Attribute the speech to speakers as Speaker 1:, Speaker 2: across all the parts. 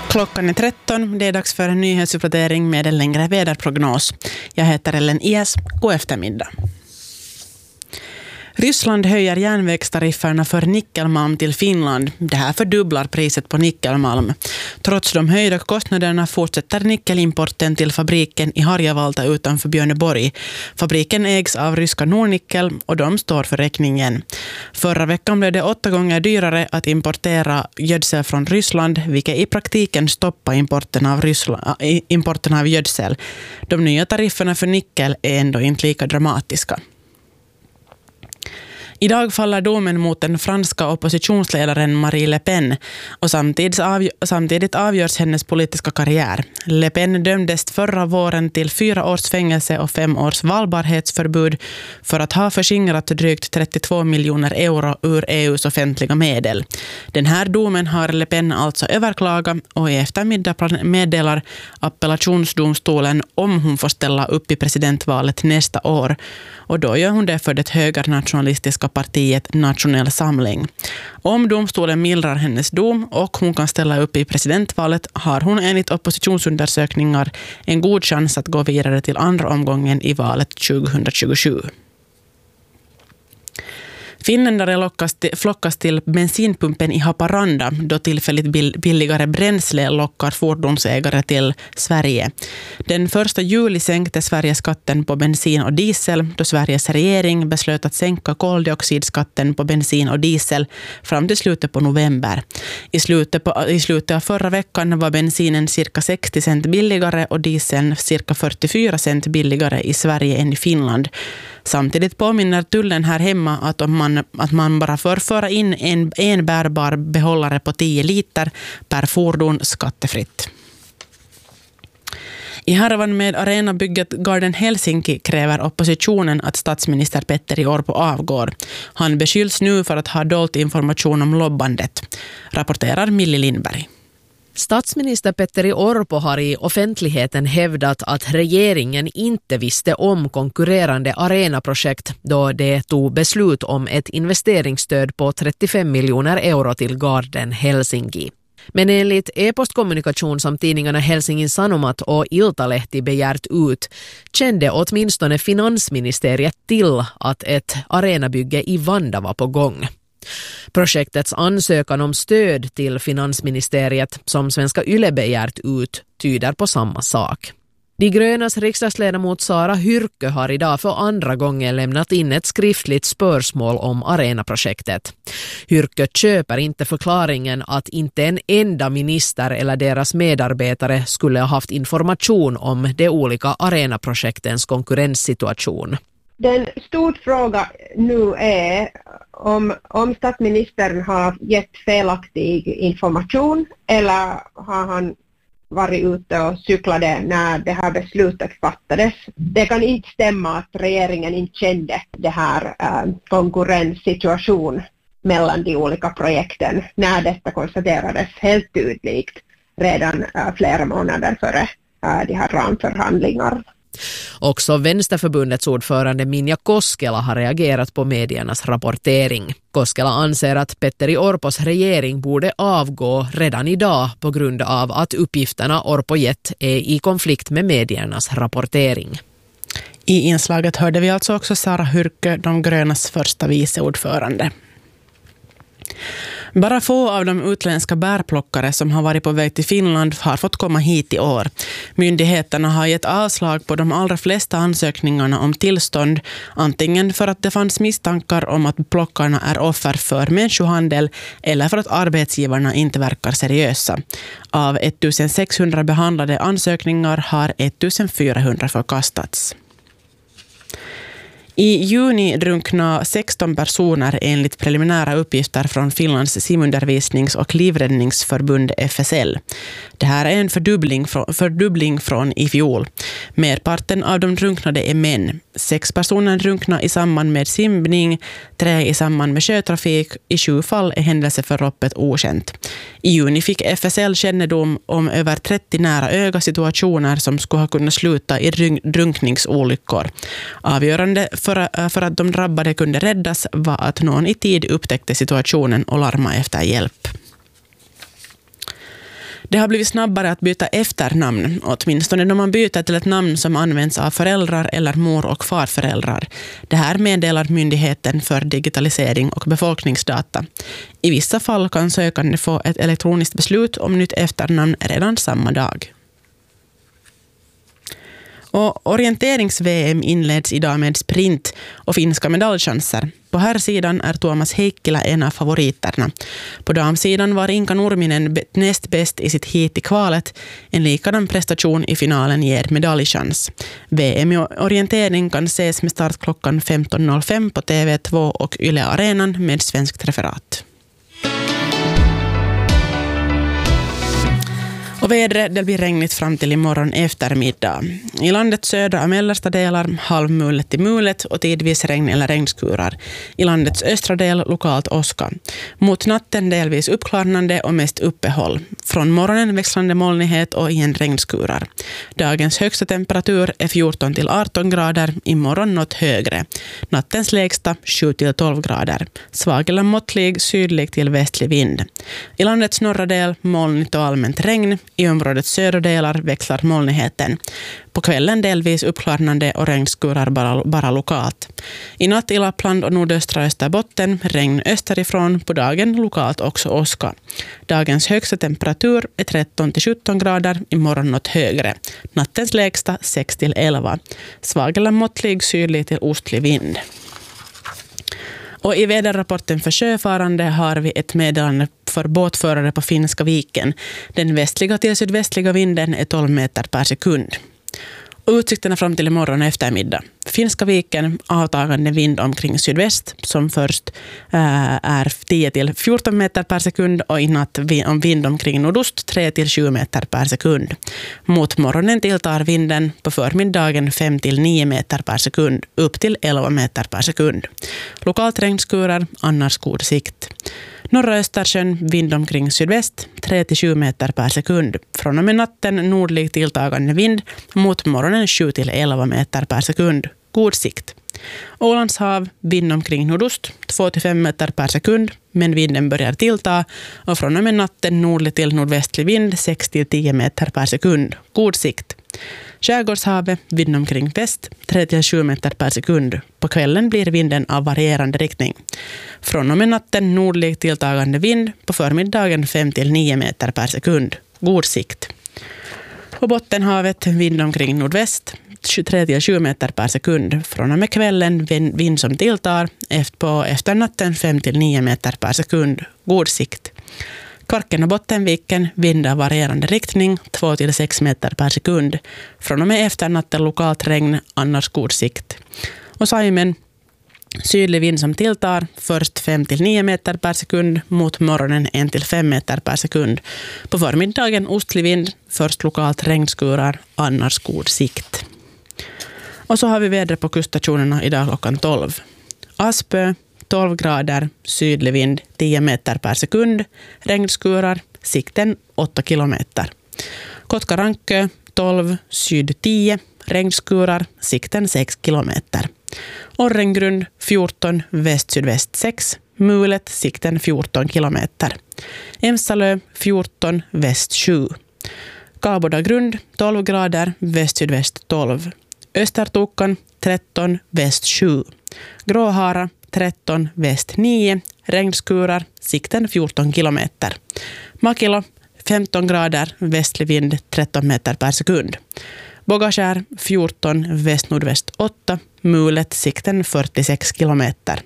Speaker 1: Klockan är 13, det är dags för en nyhetsuppdatering med en längre väderprognos. Jag heter Ellen Ies, god eftermiddag. Ryssland höjer järnvägstarifferna för nickelmalm till Finland. Det här fördubblar priset på nickelmalm. Trots de höjda kostnaderna fortsätter nickelimporten till fabriken i Harjavalta utanför Björneborg. Fabriken ägs av ryska Nornickel och de står för räkningen. Förra veckan blev det 8 gånger dyrare att importera gödsel från Ryssland, vilket i praktiken stoppar importen av gödsel. De nya tarifferna för nickel är ändå inte lika dramatiska. Idag faller domen mot den franska oppositionsledaren Marie Le Pen och samtidigt avgörs hennes politiska karriär. Le Pen dömdes förra våren till 4 års fängelse och 5 års valbarhetsförbud för att ha förskingrat drygt 32 miljoner euro ur EUs offentliga medel. Den här domen har Le Pen alltså överklagat och i eftermiddag meddelar appellationsdomstolen om hon får ställa upp i presidentvalet nästa år. Och då gör hon det för det högernationalistiska partiet Nationell Samling. Om domstolen mildrar hennes dom och hon kan ställa upp i presidentvalet har hon enligt oppositionsundersökningar en god chans att gå vidare till andra omgången i valet 2027. Finländare flockas till bensinpumpen i Haparanda då tillfälligt billigare bränsle lockar fordonsägare till Sverige. Den 1 juli sänkte Sverige skatten på bensin och diesel då Sveriges regering beslöt att sänka koldioxidskatten på bensin och diesel fram till slutet på november. I slutet av förra veckan var bensinen cirka 60 cent billigare och dieseln cirka 44 cent billigare i Sverige än i Finland. Samtidigt påminner tullen här hemma att man bara får föra in en bärbar behållare på 10 liter per fordon skattefritt. I härvan med arenabygget Garden Helsinki kräver oppositionen att statsminister Petteri Orpo avgår. Han beskylls nu för att ha dolt information om lobbandet, rapporterar Milli Lindberg.
Speaker 2: Statsminister Petteri Orpo har i offentligheten hävdat att regeringen inte visste om konkurrerande arenaprojekt då det tog beslut om ett investeringsstöd på 35 miljoner euro till Garden Helsinki. Men enligt e-postkommunikation som tidningarna Helsingin Sanomat och Iltalehti begärt ut kände åtminstone finansministeriet till att ett arenabygge i Vanda var på gång. Projektets ansökan om stöd till finansministeriet som Svenska Yle begärt ut tyder på samma sak. De grönas riksdagsledamot Sara Hyrkkö har idag för andra gången lämnat in ett skriftligt spörsmål om arenaprojektet. Hyrkkö köper inte förklaringen att inte en enda minister eller deras medarbetare skulle ha haft information om de olika arenaprojektens konkurrenssituation.
Speaker 3: Den stor fråga nu är om statsministern har gett felaktig information eller har han varit ute och cyklade när det här beslutet fattades. Det kan inte stämma att regeringen inte kände det här konkurrenssituation mellan de olika projekten när detta konstaterades helt tydligt redan flera månader före de här ramförhandlingar.
Speaker 2: Också Vänsterförbundets ordförande Minja Koskela har reagerat på mediernas rapportering. Koskela anser att Petteri Orpos regering borde avgå redan idag på grund av att uppgifterna Orpo gett är i konflikt med mediernas rapportering.
Speaker 1: I inslaget hörde vi alltså också Sara Hyrkkö, de grönas första viceordförande. Bara få av de utländska bärplockare som har varit på väg till Finland har fått komma hit i år. Myndigheterna har gett avslag på de allra flesta ansökningarna om tillstånd, antingen för att det fanns misstankar om att plockarna är offer för människohandel eller för att arbetsgivarna inte verkar seriösa. Av 1600 behandlade ansökningar har 1400 förkastats. I juni drunkna 16 personer enligt preliminära uppgifter från Finlands simundervisnings- och livräddningsförbund FSL. Det här är en fördubbling från i fjol. Merparten av de drunknade är män. 6 personer drunkna i samband med simning, 3 i samband med sjötrafik. I 7 fall är händelseförloppet okänt. I juni fick FSL kännedom om över 30 nära öga-situationer som skulle ha kunnat sluta i drunkningsolyckor. Avgörande för att de drabbade kunde räddas var att någon i tid upptäckte situationen och larmade efter hjälp. Det har blivit snabbare att byta efternamn, åtminstone när man byter till ett namn som används av föräldrar eller mor- och farföräldrar. Det här meddelar Myndigheten för digitalisering och befolkningsdata. I vissa fall kan sökande få ett elektroniskt beslut om nytt efternamn redan samma dag. Och orienterings-VM inleds idag med sprint och finska medaljchanser. På här sidan är Tuomas Heikkilä en av favoriterna. På damsidan var Inka Nurminen näst bäst i sitt hit i kvalet. En likadan prestation i finalen ger medaljchans. VM i orientering kan ses med start klockan 15.05 på TV2 och Yle Arenan med svenskt referat. Och vädret, det blir regnigt fram till imorgon eftermiddag. I landets södra och mellersta delar halvmulet till mulet och tidvis regn eller regnskurar. I landets östra del lokalt åska. Mot natten delvis uppklarnande och mest uppehåll. Från morgonen växlande molnighet och igen regnskurar. Dagens högsta temperatur är 14 till 18 grader, imorgon något högre. Nattens lägsta 7 till 12 grader. Svag eller måttlig sydlig till västlig vind. I landets norra del molnigt och allmänt regn. I områdets södra delar växlar molnigheten. På kvällen delvis uppklarnande och regnskurar bara lokalt. I natt i Lappland och nordöstra Österbotten regn österifrån, på dagen lokalt också åska. Dagens högsta temperatur är 13 till 17 grader, imorgon något högre. Nattens lägsta 6 till 11. Svag eller måttlig sydlig till ostlig vind. Och i väderrapporten för sjöfarande har vi ett meddelande för båtförare på Finska viken. Den västliga till sydvästliga vinden är 12 meter per sekund. Och utsikterna fram till imorgon eftermiddag. Finska viken avtagande vind omkring sydväst som först är 10 till 14 meter per sekund och i natt vind omkring nordost 3 till 7 meter per sekund. Mot morgonen tilltar vinden på förmiddagen 5 till 9 meter per sekund upp till 11 meter per sekund. Lokalt regnskurar, annars god sikt. Norra Östersjön vind omkring sydväst 3 till 7 meter per sekund. Från och med natten nordlig tilltagande vind mot morgonen 7 till 11 meter per sekund. God sikt. Ålands hav vind omkring nordost 2 till 5 meter per sekund, men vinden börjar tillta och från och med natten nordlig till nordvästlig vind 6 till 10 meter per sekund. God sikt. Skärgårdshavet vind omkring väst 3 till 7 meter per sekund. På kvällen blir vinden av varierande riktning. Från och med natten nordlig tilltagande vind, på förmiddagen 5 till 9 meter per sekund. God sikt. På Bottenhavet vind omkring nordväst 3 till 7 meter per sekund. Från och med kvällen vind som tilltar, på efternatten 5 till 9 meter per sekund. God sikt. Kvarken och Bottenviken vind av varierande riktning 2 till 6 meter per sekund. Från och med efternatten lokalt regn, annars god sikt. Och Saimen sydlig vind som tilltar, först 5 till 9 meter per sekund, mot morgonen 1 till 5 meter per sekund. På förmiddagen ostlig vind, först lokalt regnskurar, annars god sikt. Och så har vi vädret på kuststationerna idag klockan 12. Aspö 12 grader, sydlig vind 10 meter per sekund, regnskurar, sikten 8 kilometer. Kotkarankö 12, syd 10, regnskurar, sikten 6 kilometer. Orrengrund 14, väst-sydväst 6, mulet, sikten 14 kilometer. Emsalö 14, väst 7. Kabodagrund 12 grader, väst-sydväst 12. Östertokan 13, väst 7. Gråhara 13, väst 9, regnskurar, sikten 14 kilometer. Makilo 15 grader, västlig vind 13 meter per sekund. Bogaskär 14, väst-nordväst 8, mulet, sikten 46 kilometer.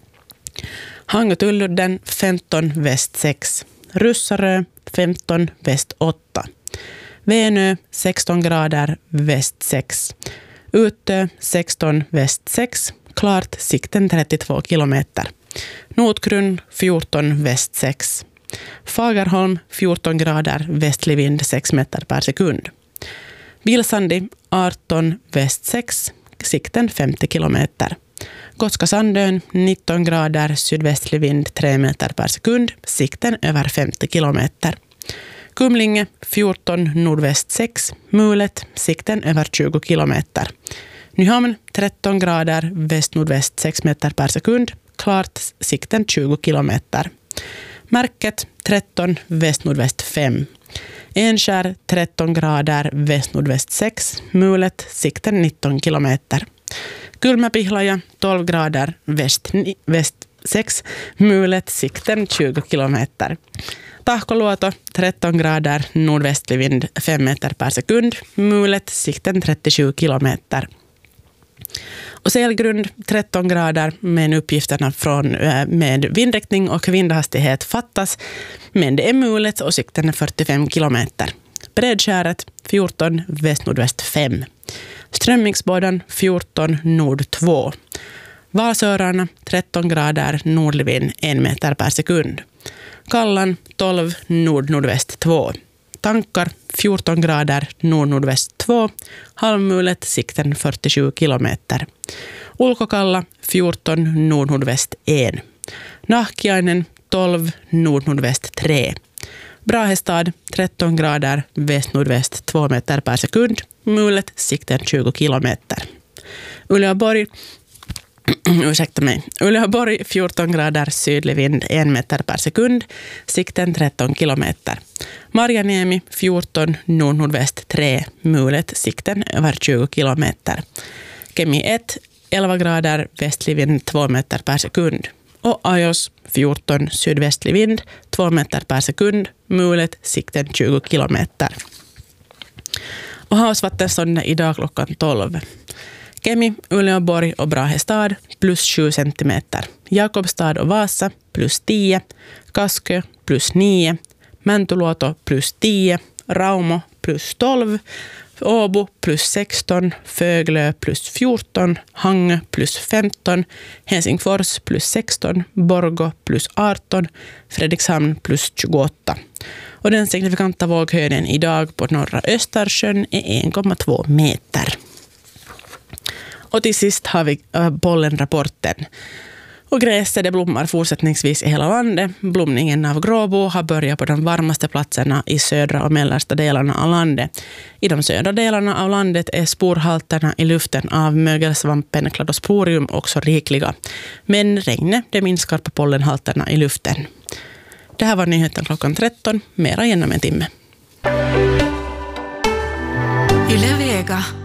Speaker 1: Hangötulludden 15, väst 6. Russarö 15, väst 8. Venö 16 grader, väst 6. Utö 16, väst 6. Klart, sikten 32 kilometer. Notgrund 14, väst 6. Fagerholm 14 grader, västlig vind 6 meter per sekund. Bilsandi 18, väst 6, sikten 50 kilometer. Gotska Sandön 19 grader, sydvästlig vind 3 meter per sekund, sikten över 50 kilometer. Kumlinge 14, nordväst 6, mulet, sikten över 20 kilometer. Nyhamn 13 grader, väst-nordväst 6 meter per sekund, klart, sikten 20 kilometer. Märket 13, väst-nordväst 5. Enskär 13 grader, väst-nordväst 6, mulet, sikten 19 kilometer. Kulmapihlaja 12 grader, väst 6, mulet, sikten 20 kilometer. Tahkoluoto 13 grader, nordvästlig vind 5 meter per sekund, mulet, sikten 37 kilometer. Och Selgrund 13 grader, men uppgifterna med vindriktning och vindhastighet fattas, men det är mulet och sikten är 45 kilometer. Bredskäret 14, väst-nordväst 5. Strömmingsbådan 14, nord 2. Valsörarna 13 grader, nordlig vind 1 meter per sekund. Kallan 12, nord-nordväst 2. Tankar 14 grader, nord-nordväst 2. Halvmulet, sikten 47 kilometer. Ulkokalla 14, nord-nordväst 1. Nahkiainen 12, nord-nordväst 3. Brahestad 13 grader, väst-nordväst 2 meter per sekund. Mulet, sikten 20 kilometer. Uleåborg 14 grader, sydlig vind 1 meter per sekund, sikten 13 kilometer. Marjaniemi 14, nord-nordväst 3, mulet, sikten över 20 kilometer. Kemi 1, 11 grader, västlig vind 2 meter per sekund. Och Ajos 14, sydvästlig vind 2 meter per sekund, mulet, sikten 20 kilometer. Och havsvattensståndet idag klockan 12. Kemi, Uleåborg och Brahestad plus 7 centimeter. Jakobstad och Vasa plus 10. Kaskö plus 9. Mäntyluoto plus 10. Raumo plus 12. Åbo plus 16. Föglö plus 14. Hangö plus 15. Helsingfors plus 16. Borgå plus 18. Fredrikshamn plus 28. Och den signifikanta våghöjden idag på norra Östersjön är 1,2 meter. Och till sist har vi pollenrapporten. Och gräset det blommar fortsättningsvis i hela landet. Blomningen av gråbo har börjat på de varmaste platserna i södra och mellersta delarna av landet. I de södra delarna av landet är sporhalterna i luften av mögelsvampen Cladosporium också rikliga. Men regnet det minskar på pollenhalterna i luften. Det här var nyheten klockan 13. Mera igen om en timme.
Speaker 4: Yle Vega.